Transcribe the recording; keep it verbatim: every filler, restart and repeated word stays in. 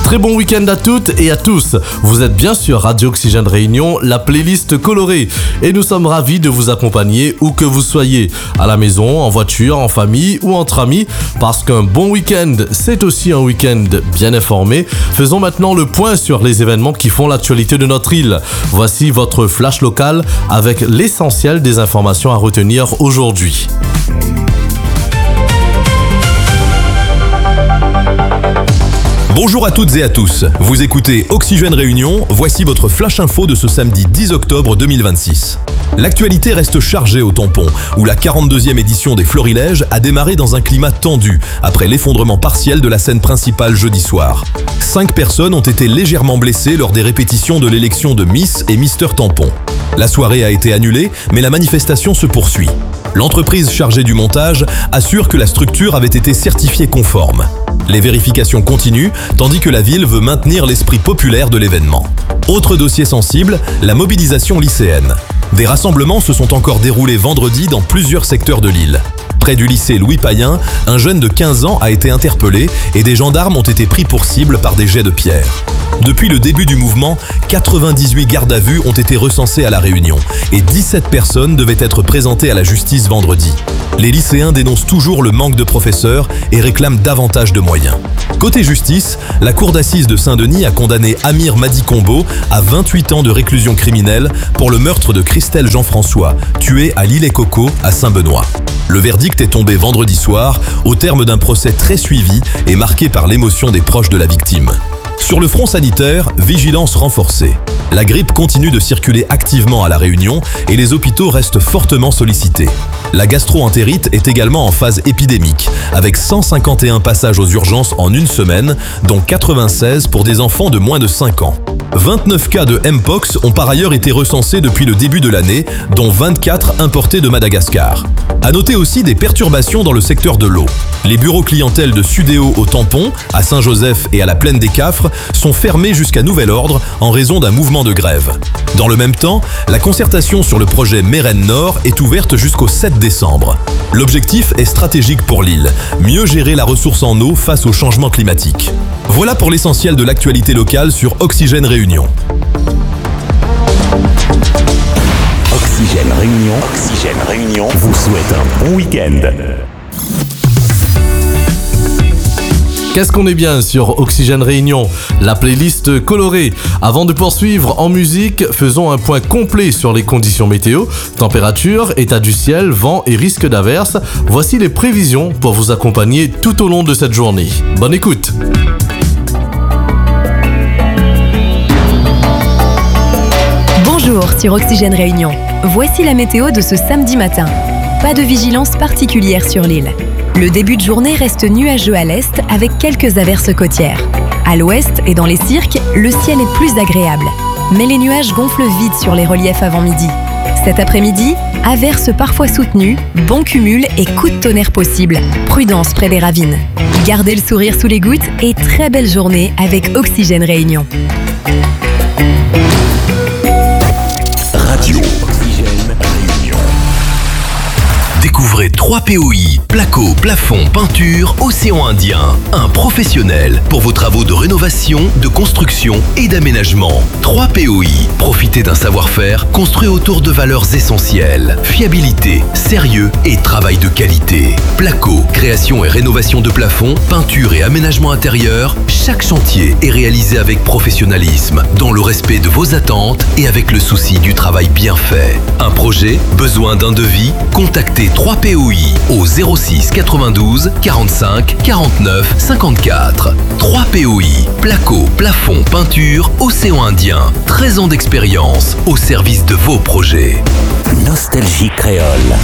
Très bon week-end à toutes et à tous. Vous êtes bien sûr Radio Oxygène Réunion, la playlist colorée. Et nous sommes ravis de vous accompagner où que vous soyez. À la maison, en voiture, en famille ou entre amis. Parce qu'un bon week-end, c'est aussi un week-end bien informé. Faisons maintenant le point sur les événements qui font l'actualité de notre île. Voici votre flash local avec l'essentiel des informations à retenir aujourd'hui. Bonjour à toutes et à tous, vous écoutez Oxygène Réunion, voici votre flash info de ce samedi dix octobre deux mille vingt-six. L'actualité reste chargée au Tampon, où la quarante-deuxième édition des Florilèges a démarré dans un climat tendu, après l'effondrement partiel de la scène principale jeudi soir. Cinq personnes ont été légèrement blessées lors des répétitions de l'élection de Miss et Mister Tampon. La soirée a été annulée, mais la manifestation se poursuit. L'entreprise chargée du montage assure que la structure avait été certifiée conforme. Les vérifications continuent, tandis que la ville veut maintenir l'esprit populaire de l'événement. Autre dossier sensible, la mobilisation lycéenne. Des rassemblements se sont encore déroulés vendredi dans plusieurs secteurs de l'île. Près du lycée Louis Payen, un jeune de quinze ans a été interpellé et des gendarmes ont été pris pour cible par des jets de pierre. Depuis le début du mouvement, quatre-vingt-dix-huit gardes à vue ont été recensés à La Réunion et dix-sept personnes devaient être présentées à la justice vendredi. Les lycéens dénoncent toujours le manque de professeurs et réclament davantage de moyens. Côté justice, la cour d'assises de Saint-Denis a condamné Amir Madi-Combo à vingt-huit ans de réclusion criminelle pour le meurtre de Christelle Jean-François, tuée à l'Île-et-Coco à Saint-Benoît. Le verdict est tombé vendredi soir, au terme d'un procès très suivi et marqué par l'émotion des proches de la victime. Sur le front sanitaire, vigilance renforcée. La grippe continue de circuler activement à La Réunion et les hôpitaux restent fortement sollicités. La gastro-entérite est également en phase épidémique, avec cent cinquante et un passages aux urgences en une semaine, dont quatre-vingt-seize pour des enfants de moins de cinq ans. vingt-neuf cas de Mpox ont par ailleurs été recensés depuis le début de l'année, dont vingt-quatre importés de Madagascar. À noter aussi des perturbations dans le secteur de l'eau. Les bureaux clientèle de Sudéo au Tampon, à Saint-Joseph et à la Plaine des Cafres sont fermés jusqu'à nouvel ordre en raison d'un mouvement de grève. Dans le même temps, la concertation sur le projet Mérène Nord est ouverte jusqu'au sept décembre. L'objectif est stratégique pour l'île, mieux gérer la ressource en eau face au changement climatique. Voilà pour l'essentiel de l'actualité locale sur Oxygène Réunion. Oxygène Réunion, Oxygène Réunion vous souhaite un bon week-end. Qu'est-ce qu'on est bien sur Oxygène Réunion, la playlist colorée. Avant de poursuivre en musique, faisons un point complet sur les conditions météo, température, état du ciel, vent et risque d'averse. Voici les prévisions pour vous accompagner tout au long de cette journée. Bonne écoute. Bonjour sur Oxygène Réunion. Voici la météo de ce samedi matin. Pas de vigilance particulière sur l'île. Le début de journée reste nuageux à l'est avec quelques averses côtières. À l'ouest et dans les cirques, le ciel est plus agréable. Mais les nuages gonflent vite sur les reliefs avant midi. Cet après-midi, averses parfois soutenues, bon cumul et coups de tonnerre possibles. Prudence près des ravines. Gardez le sourire sous les gouttes et très belle journée avec Oxygène Réunion. Radio Oxygène Réunion. Découvrez trois P O I, placo, plafond, peinture, océan Indien. Un professionnel pour vos travaux de rénovation, de construction et d'aménagement. trois P O I, profitez d'un savoir-faire construit autour de valeurs essentielles. Fiabilité, sérieux et travail de qualité. Placo, création et rénovation de plafond, peinture et aménagement intérieur. Chaque chantier est réalisé avec professionnalisme, dans le respect de vos attentes et avec le souci du travail bien fait. Un projet, besoin d'un devis, contactez trois P O I au zéro six quatre-vingt-douze quarante-cinq quarante-neuf cinquante-quatre. trois P O I, placo, plafond, peinture, océan Indien. treize ans d'expérience au service de vos projets. Nostalgie créole.